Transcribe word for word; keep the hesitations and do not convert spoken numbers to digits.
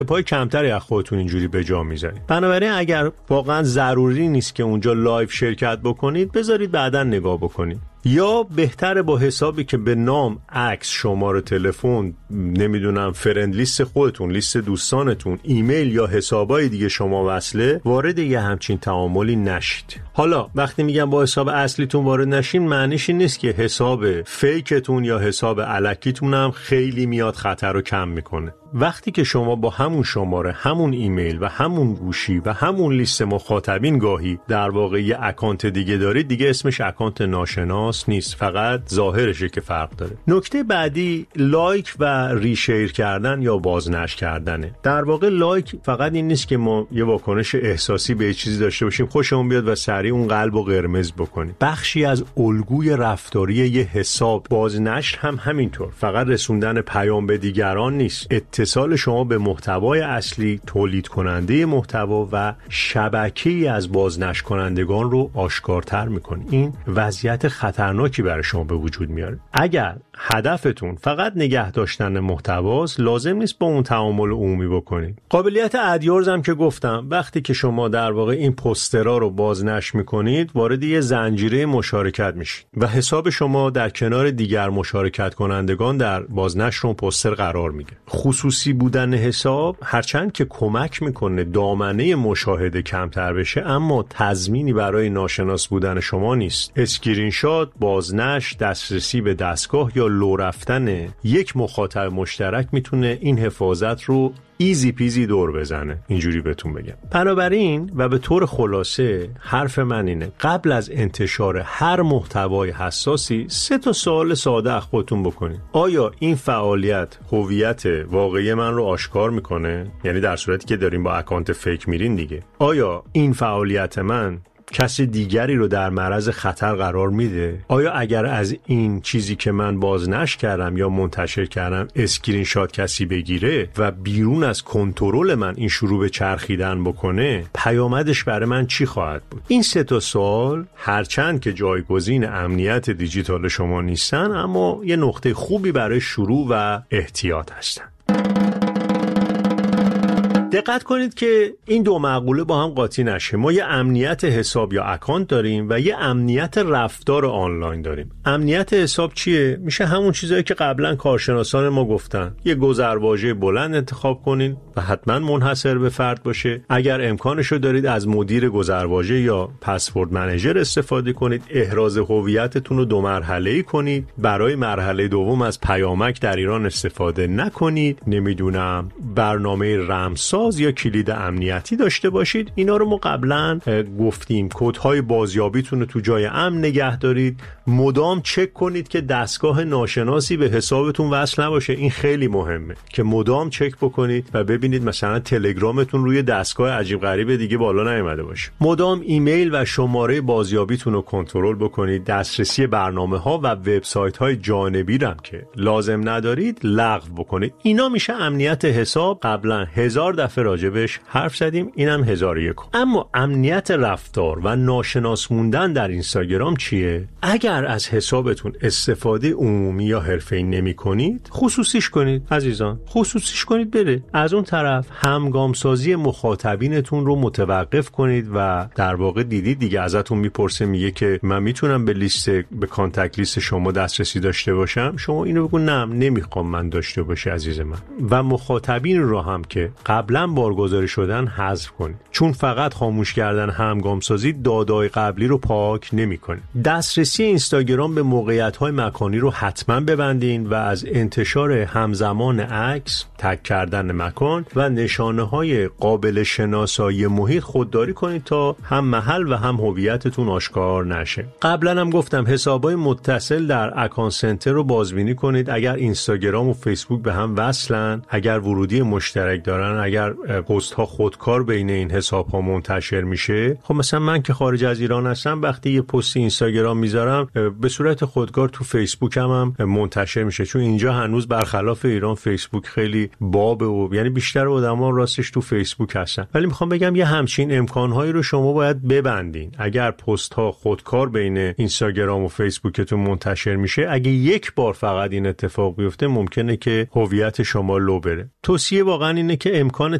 پای کمتری از خودتون اینجوری به جا میذارید. بنابراین اگر واقعا ضروری نیست که اونجا لایو شرکت بکنید، بذارید بعداً نگاه بکنید. یا بهتره با حسابی که به نام، عکس، شماره تلفن، نمیدونم فرند لیست خودتون، لیست دوستانتون، ایمیل یا حسابای دیگه شما وصله، وارد یه همچین تعاملی نشید. حالا وقتی میگم با حساب اصلیتون وارد نشین، معنیش این نیست که حساب فیکتون یا حساب الکیتون هم خیلی میاد خطر رو کم میکنه. وقتی که شما با همون شماره، همون ایمیل و همون گوشی و همون لیست مخاطبین گاهی در واقع یه اکانت دیگه دارید، دیگه اسمش اکانت ناشناس نیست، فقط ظاهرشه که فرق داره. نکته بعدی لایک و ریشیر کردن یا بازنشر کردنه. در واقع لایک فقط این نیست که ما یه واکنش احساسی به چیزی داشته باشیم، خوشمون بیاد و سریع اون قلبو قرمز بکنیم. بخشی از الگوی رفتاری یه حساب بازنشر هم همینطور، فقط رسوندن پیام به دیگران نیست، اتصال شما به محتوای اصلی، تولید کننده محتوا و شبکه‌ای از بازنشر کنندگان رو آشکارتر میکنه. این وضعیت خطرناکی برای شما به وجود میاره. اگر هدفتون فقط نگه داشتن محتواست، لازم نیست با اون تعامل عمومی بکنید. قابلیت ادیورز هم که گفتم، وقتی که شما در واقع این پوسترها رو بازنشر میکنید، وارد یه زنجیره مشارکت میشید و حساب شما در کنار دیگر مشارکت کنندگان در بازنشر اون پوستر قرار میگیره. خصوصی بودن حساب هرچند که کمک میکنه دامنه مشاهده کمتر بشه، اما تضمینی برای ناشناس بودن شما نیست. اسکرین شات، بازنشر، دسترسی به دستگاه یا لو رفتن یک مخاطب مشترک میتونه این حفاظت رو ایزی پیزی دور بزنه، اینجوری بهتون بگم. بنابراین و به طور خلاصه حرف من اینه، قبل از انتشار هر محتوای حساسی سه تا سوال ساده از خودتون بکنید. آیا این فعالیت هویت واقعی من رو آشکار میکنه؟ یعنی در صورتی که داریم با اکانت فیک میرین دیگه. آیا این فعالیت من کسی دیگری رو در معرض خطر قرار میده؟ آیا اگر از این چیزی که من بازنشر کردم یا منتشر کردم اسکرین شات کسی بگیره و بیرون از کنترل من این شروع به چرخیدن بکنه، پیامدش برای من چی خواهد بود؟ این سه تا سوال هرچند که جایگزین امنیت دیجیتال شما نیستن، اما یه نقطه خوبی برای شروع و احتیاط هستن. دقت کنید که این دو مقوله با هم قاطی نشه. ما یه امنیت حساب یا اکانت داریم و یه امنیت رفتار آنلاین داریم. امنیت حساب چیه؟ میشه همون چیزایی که قبلا کارشناسان ما گفتن. یه گذرواژه بلند انتخاب کنین و حتما منحصر به فرد باشه. اگر امکانشو دارید از مدیر گذرواژه یا پسورد منیجر استفاده کنید. احراز هویتتون رو دو مرحله‌ای کنید. برای مرحله دوم از پیامک در ایران استفاده نکنید. نمیدونم برنامه رمزساز یا کلید امنیتی داشته باشید. اینا رو ما قبلا گفتیم. کدهای بازیابیتون رو تو جای امن نگه دارید. مدام چک کنید که دستگاه ناشناسی به حسابتون وصل نباشه. این خیلی مهمه که مدام چک بکنید و ببینید مثلا تلگرامتون روی دستگاه عجیب غریب دیگه بالا نیومده باشه. مدام ایمیل و شماره بازیابیتون رو کنترل بکنید. دسترسی برنامه‌ها و وبسایت‌های جانبی رو که لازم ندارید لغو بکنید. اینا میشه امنیت حساب. قبلا هزار دفعه راجبش حرف زدیم، اینم هزار و یک. اما امنیت رفتار و ناشناس موندن در اینستاگرام چیه؟ اگر از حسابتون استفاده عمومی یا حرفه‌ای نمی‌کنید، خصوصیش کنید عزیزان. خصوصیش کنید بره. از اون طرف همگامسازی مخاطبینتون رو متوقف کنید و در واقع دیدید دیگه ازتون میپرسه، میگه که من میتونم به لیست به کانتکت لیست شما دسترسی داشته باشم؟ شما اینو بگو نه، نمیخوام من داشته باشه عزیز من. و مخاطبین رو هم که قبلا بارگذاری شدن حذف کنید، چون فقط خاموش کردن همگامسازی دادای قبلی رو پاک نمی‌کنه. دسترسی اینستاگرام به موقعیت‌های مکانی رو حتما ببندین و از انتشار همزمان عکس، تگ کردن مکان و نشانه‌های قابل شناسایی محیط خودداری کنید تا هم محل و هم هویتتون آشکار نشه. قبلا هم گفتم حسابای متصل در اکانت سنتر رو بازبینی کنید. اگر اینستاگرام و فیسبوک به هم وصلن، اگر ورودی مشترک دارن، اگر اگر پست ها خودکار بین این حساب ها منتشر میشه، خب مثلا من که خارج از ایران هستم وقتی یه پست اینستاگرام میذارم به صورت خودکار تو فیسبوک هم, هم منتشر میشه، چون اینجا هنوز برخلاف ایران فیسبوک خیلی بابه و یعنی بیشتر آدما راستش تو فیسبوک هستن. ولی میخوام بگم یه همچین امکانهایی رو شما باید ببندین. اگر پست ها خودکار بین اینستاگرام و فیسبوکتون منتشر میشه، اگه یک بار فقط این اتفاق بیفته ممکنه که هویت شما لو بره. توصیه واقعا اینه که امکان